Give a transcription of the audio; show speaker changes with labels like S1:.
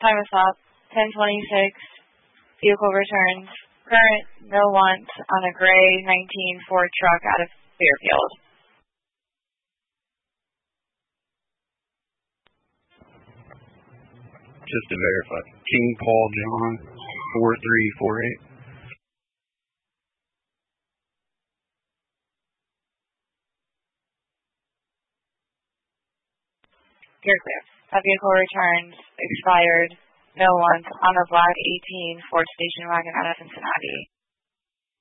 S1: Time is up. 10:26. Vehicle returns. Current, no want on a gray 19 Ford truck out of Fairfield.
S2: Just to verify. King Paul John 4348.
S1: You're clear. That vehicle returns. Expired. No want on a black 18 Ford station wagon out of Cincinnati.